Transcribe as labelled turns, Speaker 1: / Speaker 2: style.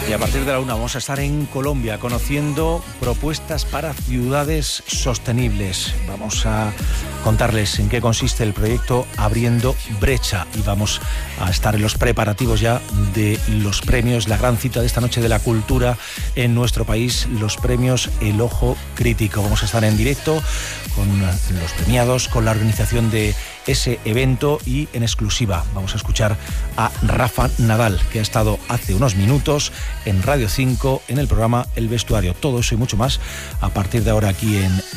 Speaker 1: Y a partir de la 1 vamos a estar en Colombia conociendo propuestas para ciudades sostenibles. Vamos a contarles en qué consiste el proyecto Abriendo Brecha y vamos a estar en los preparativos ya de los premios, la gran cita de esta noche de la cultura en nuestro país, los premios El Ojo Crítico. Vamos a estar en directo con los premiados, con la organización de ese evento y en exclusiva vamos a escuchar a Rafa Nadal, que ha estado hace unos minutos en Radio 5 en el programa El Vestuario. Todo eso y mucho más a partir de ahora aquí en